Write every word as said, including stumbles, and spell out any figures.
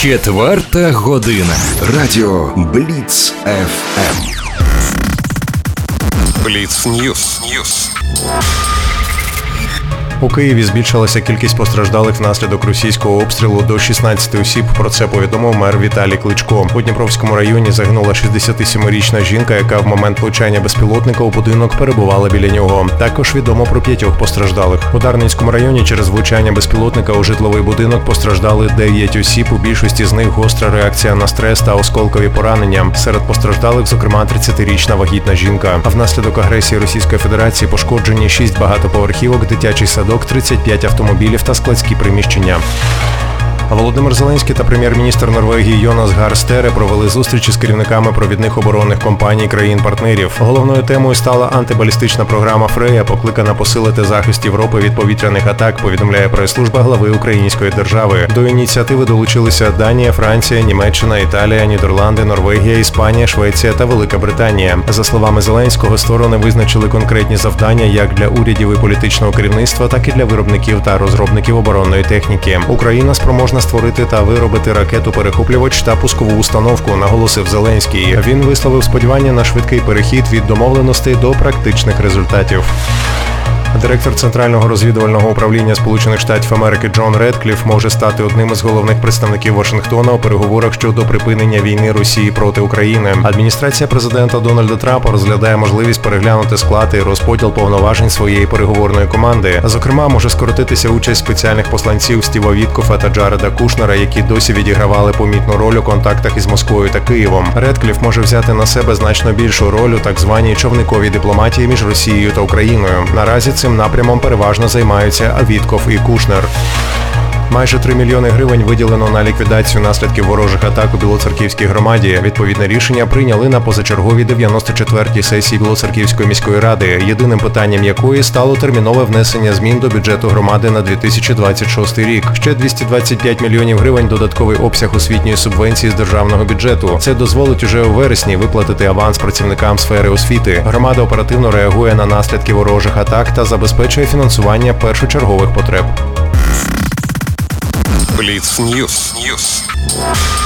Четверта година. Радіо Бліц еф ем. Бліц Ньюс. Ньюс. У Києві збільшилася кількість постраждалих внаслідок російського обстрілу до шістнадцяти осіб. Про це повідомив мер Віталій Кличко. У Дніпровському районі загинула шістдесятисемирічна жінка, яка в момент влучання безпілотника у будинок перебувала біля нього. Також відомо про п'ятьох постраждалих. У Дарницькому районі через влучання безпілотника у житловий будинок постраждали дев'ять осіб. У більшості з них гостра реакція на стрес та осколкові поранення. Серед постраждалих, зокрема, тридцятирічна вагітна жінка. А внаслідок агресії Російської Федерації пошкоджені шість багатоповерхівок, дитячий садок, тридцять п'ять автомобілів та складські приміщення. Володимир Зеленський та прем'єр-міністр Норвегії Йонас Гар Стере провели зустрічі з керівниками провідних оборонних компаній країн-партнерів. Головною темою стала антибалістична програма «Фрея», покликана посилити захист Європи від повітряних атак, повідомляє прес-служба глави української держави. До ініціативи долучилися Данія, Франція, Німеччина, Італія, Нідерланди, Норвегія, Іспанія, Швеція та Велика Британія. За словами Зеленського, сторони визначили конкретні завдання як для урядів і політичного керівництва, так і для виробників та розробників оборонної техніки. Україна спроможна створити та виробити ракету-перехоплювач та пускову установку, наголосив Зеленський. Він висловив сподівання на швидкий перехід від домовленостей до практичних результатів. Директор Центрального розвідувального управління Сполучених Штатів Америки Джон Редкліф може стати одним із головних представників Вашингтона у переговорах щодо припинення війни Росії проти України. Адміністрація президента Дональда Трампа розглядає можливість переглянути склад і розподіл повноважень своєї переговорної команди. Зокрема, може скоротитися участь спеціальних посланців Стіва Віткофа та Джареда Кушнера, які досі відігравали помітну роль у контактах із Москвою та Києвом. Редкліф може взяти на себе значно більшу роль у так званій човниковій дипломатії між Росією та Україною. Наразі цим напрямом переважно займаються Віткоф і Кушнер. Майже три мільйони гривень виділено на ліквідацію наслідків ворожих атак у Білоцерківській громаді. Відповідне рішення прийняли на позачерговій дев'яносто четвертій сесії Білоцерківської міської ради, єдиним питанням якої стало термінове внесення змін до бюджету громади на дві тисячі двадцять шостий рік. Ще двісті двадцять п'ять мільйонів гривень додатковий обсяг освітньої субвенції з державного бюджету. Це дозволить уже у вересні виплатити аванс працівникам сфери освіти. Громада оперативно реагує на наслідки ворожих атак та забезпечує фінансування першочергових потреб. Бліц Ньюс. Ньюс.